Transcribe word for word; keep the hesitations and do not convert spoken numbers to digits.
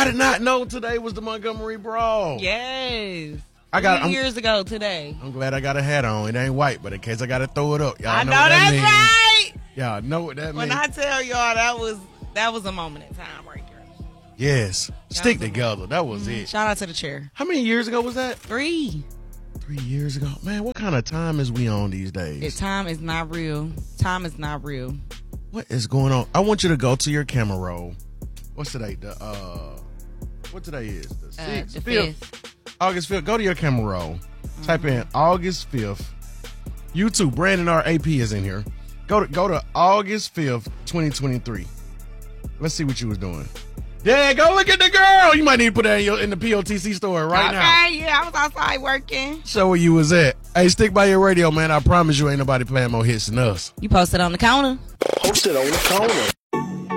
I did not know today was the Montgomery Brawl. Yes. I got Three I'm, years ago today. I'm glad I got a hat on. It ain't white, but in case I got to throw it up. Y'all I know, know, what that that's means. right. Y'all know what that When means. I tell y'all that was that was a moment in time right there. Yes. Stick together. That was Mm-hmm. it. Shout out to the chair. How many years ago was that? Three. Three years ago. Man, what kind of time is we on these days? The time is not real. Time is not real. What is going on? I want you to go to your camera roll. What's today? The uh, what today is? The Uh, sixth, the fifth, fifth. August fifth. Go to your camera roll. Mm-hmm. Type in August fifth. YouTube. Brandon R A P is in here. Go to go to August fifth, twenty twenty three. Let's see what you was doing. Yeah, go look at the girl. You might need to put that in, your, in the P O T C store right okay, now. yeah, I was outside working. Show where you was at. Hey, stick by your radio, man. I promise you ain't nobody playing more hits than us. You posted on the counter. Posted on the corner.